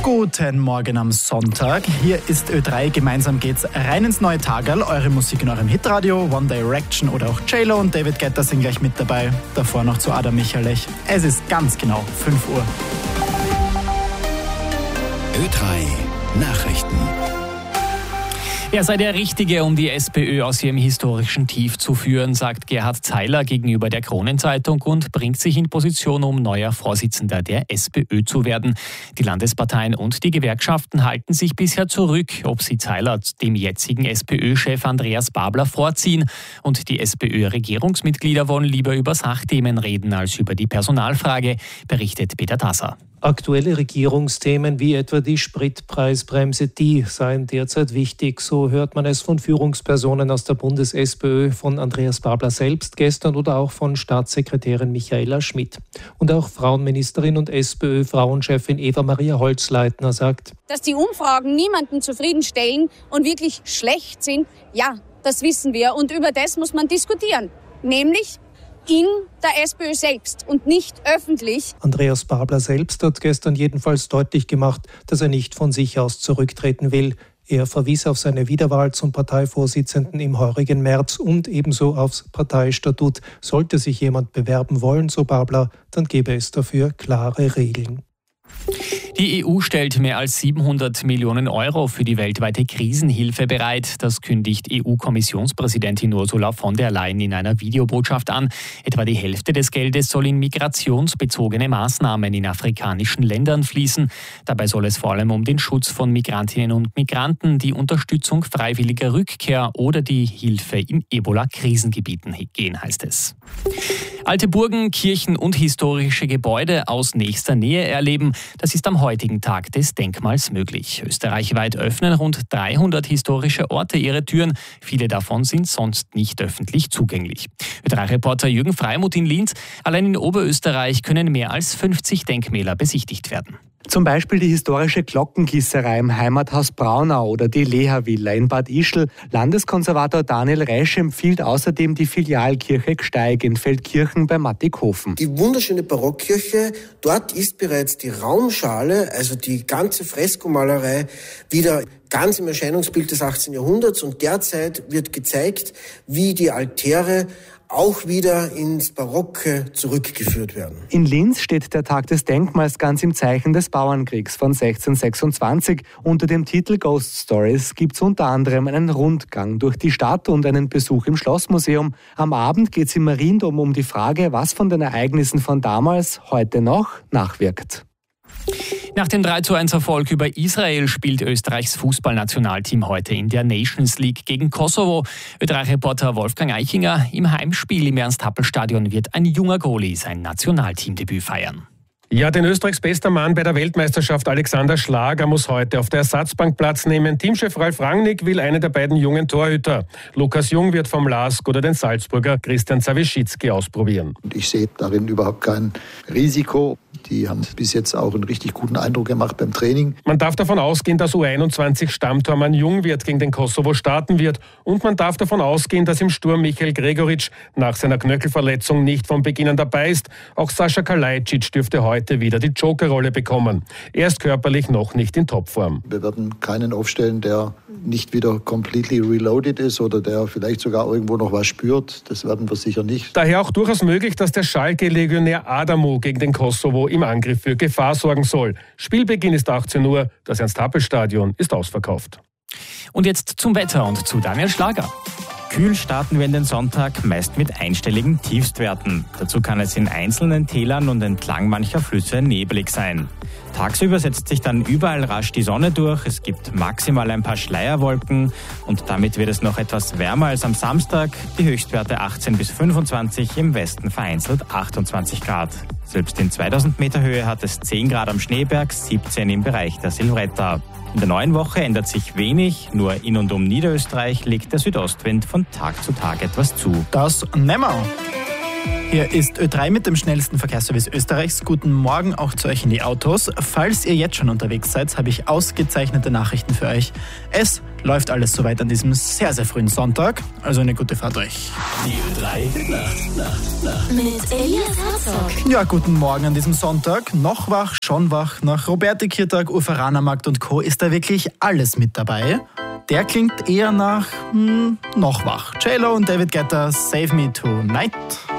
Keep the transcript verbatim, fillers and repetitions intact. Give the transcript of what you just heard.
Guten Morgen am Sonntag. Hier ist Ö drei. Gemeinsam geht's rein ins neue Tagerl. Eure Musik in eurem Hitradio. One Direction oder auch J-Lo und David Guetta sind gleich mit dabei. Davor noch zu Adam Michalech. Es ist ganz genau fünf Uhr. Ö drei Nachrichten. Er sei der Richtige, um die SPÖ aus ihrem historischen Tief zu führen, sagt Gerhard Zeiler gegenüber der Kronenzeitung und bringt sich in Position, um neuer Vorsitzender der SPÖ zu werden. Die Landesparteien und die Gewerkschaften halten sich bisher zurück, ob sie Zeiler dem jetzigen SPÖ-Chef Andreas Babler vorziehen. Und die SPÖ-Regierungsmitglieder wollen lieber über Sachthemen reden als über die Personalfrage, berichtet Peter Tasser. Aktuelle Regierungsthemen wie etwa die Spritpreisbremse, die seien derzeit wichtig. So hört man es von Führungspersonen aus der Bundes-SPÖ, von Andreas Babler selbst gestern oder auch von Staatssekretärin Michaela Schmidt. Und auch Frauenministerin und SPÖ-Frauenchefin Eva-Maria Holzleitner sagt: Dass die Umfragen niemanden zufriedenstellen und wirklich schlecht sind, ja, das wissen wir. Und über das muss man diskutieren, nämlich in der SPÖ selbst und nicht öffentlich. Andreas Babler selbst hat gestern jedenfalls deutlich gemacht, dass er nicht von sich aus zurücktreten will. Er verwies auf seine Wiederwahl zum Parteivorsitzenden im heurigen März und ebenso aufs Parteistatut. Sollte sich jemand bewerben wollen, so Babler, dann gäbe es dafür klare Regeln. Die E U stellt mehr als siebenhundert Millionen Euro für die weltweite Krisenhilfe bereit. Das kündigt E U-Kommissionspräsidentin Ursula von der Leyen in einer Videobotschaft an. Etwa die Hälfte des Geldes soll in migrationsbezogene Maßnahmen in afrikanischen Ländern fließen. Dabei soll es vor allem um den Schutz von Migrantinnen und Migranten, die Unterstützung freiwilliger Rückkehr oder die Hilfe in Ebola-Krisengebieten gehen, heißt es. Alte Burgen, Kirchen und historische Gebäude aus nächster Nähe erleben, das ist am heutigen Tag des Denkmals möglich. Österreichweit öffnen rund dreihundert historische Orte ihre Türen. Viele davon sind sonst nicht öffentlich zugänglich. Ö drei Reporter Jürgen Freimuth in Linz. Allein in Oberösterreich können mehr als fünfzig Denkmäler besichtigt werden. Zum Beispiel die historische Glockengießerei im Heimathaus Braunau oder die Leha-Villa in Bad Ischl. Landeskonservator Daniel Reisch empfiehlt außerdem die Filialkirche Gsteig in Feldkirchen bei Mattighofen. Die wunderschöne Barockkirche, dort ist bereits die Raumschale, also die ganze Freskomalerei, wieder ganz im Erscheinungsbild des achtzehnten Jahrhunderts und derzeit wird gezeigt, wie die Altäre auch wieder ins Barocke zurückgeführt werden. In Linz steht der Tag des Denkmals ganz im Zeichen des Bauernkriegs von sechzehnhundertsechsundzwanzig. Unter dem Titel Ghost Stories gibt es unter anderem einen Rundgang durch die Stadt und einen Besuch im Schlossmuseum. Am Abend geht es im Mariendom um die Frage, was von den Ereignissen von damals heute noch nachwirkt. Nach dem drei zu eins Erfolg über Israel spielt Österreichs Fußballnationalteam heute in der Nations League gegen Kosovo. Ö drei Reporter Wolfgang Eichinger: Im Heimspiel im Ernst-Happel-Stadion wird ein junger Goalie sein Nationalteamdebüt feiern. Ja, den Österreichs bester Mann bei der Weltmeisterschaft Alexander Schlager muss heute auf der Ersatzbank Platz nehmen. Teamchef Ralf Rangnick will einen der beiden jungen Torhüter. Lukas Jung wird vom LASK oder den Salzburger Christian Zawischitzki ausprobieren. Ich sehe darin überhaupt kein Risiko. Die haben bis jetzt auch einen richtig guten Eindruck gemacht beim Training. Man darf davon ausgehen, dass U einundzwanzig-Stammtormann Jungwirth gegen den Kosovo starten wird. Und man darf davon ausgehen, dass im Sturm Michael Gregoritsch nach seiner Knöchelverletzung nicht von Beginn an dabei ist. Auch Sascha Kalajdzic dürfte heute wieder die Jokerrolle bekommen. Er ist körperlich noch nicht in Topform. Wir werden keinen aufstellen, der nicht wieder completely reloaded ist oder der vielleicht sogar irgendwo noch was spürt. Das werden wir sicher nicht. Daher auch durchaus möglich, dass der Schalke-Legionär Adamo gegen den Kosovo im Angriff für Gefahr sorgen soll. Spielbeginn ist achtzehn Uhr, das Ernst-Happel-Stadion ist ausverkauft. Und jetzt zum Wetter und zu Daniel Schlager. Kühl starten wir in den Sonntag, meist mit einstelligen Tiefstwerten. Dazu kann es in einzelnen Tälern und entlang mancher Flüsse nebelig sein. Tagsüber setzt sich dann überall rasch die Sonne durch, es gibt maximal ein paar Schleierwolken und damit wird es noch etwas wärmer als am Samstag. Die Höchstwerte achtzehn bis fünfundzwanzig, im Westen vereinzelt achtundzwanzig Grad. Selbst in zweitausend Meter Höhe hat es zehn Grad am Schneeberg, siebzehn im Bereich der Silvretta. In der neuen Woche ändert sich wenig, nur in und um Niederösterreich legt der Südostwind von Tag zu Tag etwas zu. Das nehmen wir. Hier ist Ö drei mit dem schnellsten Verkehrsservice Österreichs. Guten Morgen auch zu euch in die Autos. Falls ihr jetzt schon unterwegs seid, habe ich ausgezeichnete Nachrichten für euch. Es läuft alles soweit an diesem sehr, sehr frühen Sonntag. Also eine gute Fahrt euch. Die Ö drei Nacht, Nacht, Nacht. Mit Elias Herzog. Ja, guten Morgen an diesem Sonntag. Noch wach, schon wach. Nach Roberti-Kirtag, Uferanermarkt und Co. ist da wirklich alles mit dabei. Der klingt eher nach hm, noch wach. J-Lo und David Guetta, Save Me Tonight.